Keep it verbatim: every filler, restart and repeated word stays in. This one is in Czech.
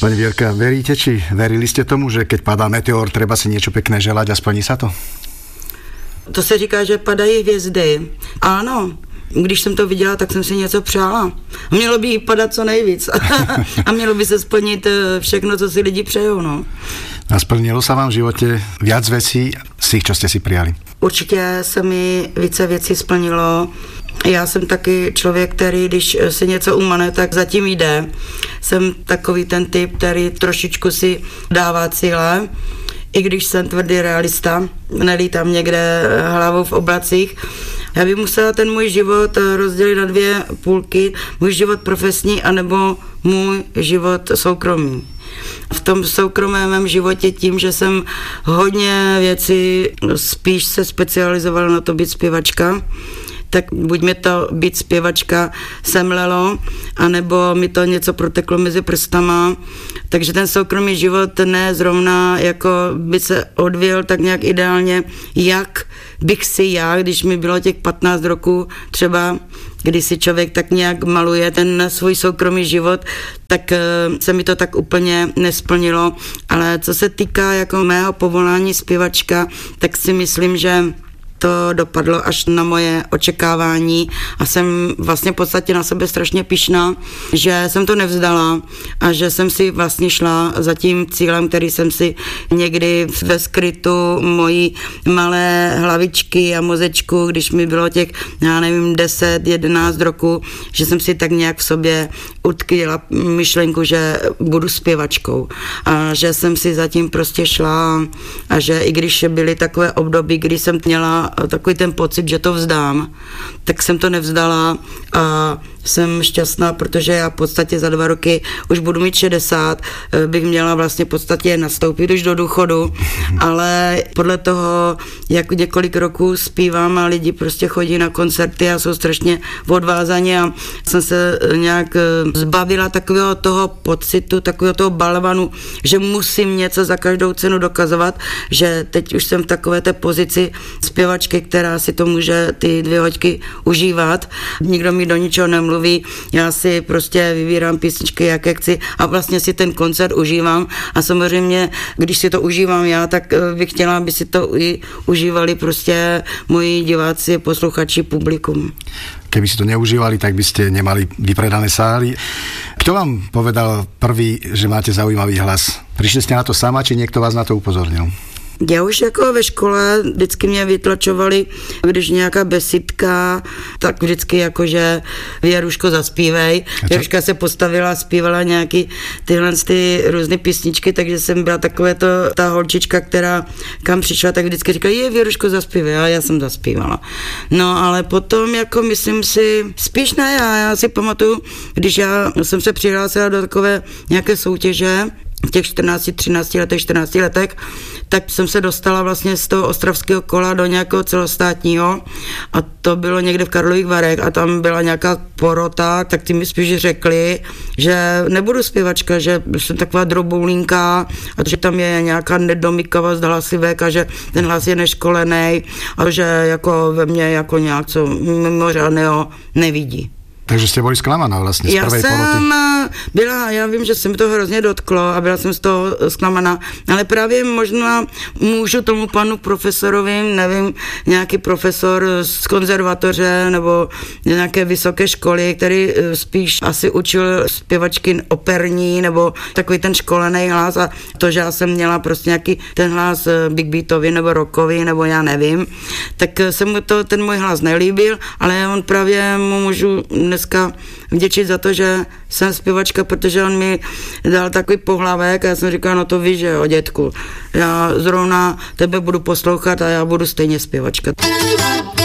Pani Vierka, veríte, či verili ste tomu, že keď padá meteor, treba si niečo pekné želať a splní sa to? To se říká, že padají hvězdy. Ano, když jsem to viděla, tak jsem si něco přála. Mělo by jí padat co nejvíc. A mělo by se splnit všechno, co si lidi přejou, no. A splnilo sa vám v živote viac vecí z tých, čo ste si prijali? Určitě se mi více věcí splnilo. Já jsem taky člověk, který, když si něco umane, tak zatím jde. Jsem takový ten typ, který trošičku si dává cíle, i když jsem tvrdý realista, nelítám někde hlavou v oblacích. Já bych musela ten můj život rozdělit na dvě půlky, můj život profesní anebo můj život soukromý. V tom soukromém mém životě tím, že jsem hodně věcí spíš se specializovala na to být zpěvačka, tak buď mi to být zpěvačka semlelo, anebo mi to něco proteklo mezi prstama. Takže ten soukromý život ne zrovna jako by se odvíjel tak nějak ideálně, jak bych si já, když mi bylo těch patnáct roků třeba, kdy si člověk tak nějak maluje ten svůj soukromý život, tak se mi to tak úplně nesplnilo. Ale co se týká jako mého povolání zpěvačka, tak si myslím, že to dopadlo až na moje očekávání a jsem vlastně v podstatě na sebe strašně pyšná, že jsem to nevzdala a že jsem si vlastně šla za tím cílem, který jsem si někdy ve skrytu mojí malé hlavičky a mozečku, když mi bylo těch, já nevím, deset, jedenáct roku, že jsem si tak nějak v sobě utkvěla myšlenku, že budu zpěvačkou a že jsem si zatím prostě šla a že i když byly takové období, kdy jsem měla takový ten pocit, že to vzdám, tak jsem to nevzdala a jsem šťastná, protože já v podstatě za dva roky už budu mít šedesát, bych měla vlastně v podstatě nastoupit už do důchodu, ale podle toho, jak několik roků zpívám a lidi prostě chodí na koncerty a jsou strašně odvázaní a jsem se nějak zbavila takového toho pocitu, takového toho balvanu, že musím něco za každou cenu dokazovat, že teď už jsem v takové té pozici zpěvačky, která si to může ty dvě hoďky užívat. Nikdo mi do ničeho nemluví. Já si prostě vybírám písničky, jaké chci a vlastně si ten koncert užívám a samozřejmě, když si to užívám já, tak bych chtěla, aby si to i užívali prostě moji diváci, posluchači, publikum. Keby si to neužívali, tak by ste nemali vypredané sály. Kto vám povedal prvý, že máte zaujímavý hlas? Prišli ste na to sama, či niekto vás na to upozornil? Já už jako ve škole vždycky mě vytlačovali, když nějaká besidka, tak vždycky jakože Věruško zaspívej. Věruška se postavila a zpívala nějaký tyhle ty různé písničky, takže jsem byla takové to, ta holčička, která kam přišla, tak vždycky říkala, je Věruško zaspívej, a já jsem zaspívala. No ale potom jako myslím si, spíš ne, já, já si pamatuju, když já jsem se přihlásila do takové nějaké soutěže, v těch čtrnácti, třinácti letech, čtrnácti letech, tak jsem se dostala vlastně z toho ostravského kola do nějakého celostátního a to bylo někde v Karlových Varech a tam byla nějaká porota, tak ty mi spíš řekli, že nebudu zpěvačka, že jsem taková droboulinka a že tam je nějaká nedomykavost hlasivek a že ten hlas je neškolený a že jako ve mně jako nějak co mimořádného nevidí. Takže jste byli zklamaná vlastně z já prvej poroty. Já jsem byla, já vím, že se mi to hrozně dotklo a byla jsem z toho zklamaná, ale právě možná můžu tomu panu profesorovi, nevím, nějaký profesor z konzervatoře nebo nějaké vysoké školy, který spíš asi učil zpěvačky operní nebo takový ten školený hlas a to, že já jsem měla prostě nějaký ten hlas big beatový nebo rockový nebo já nevím, tak se mu to ten můj hlas nelíbil, ale on právě mu můžu dneska vděčit za to, že jsem zpěvačka, protože on mi dal takový pohlavek a já jsem říkala, no to víš, že jo, dětku, já zrovna tebe budu poslouchat a já budu stejně zpěvačka.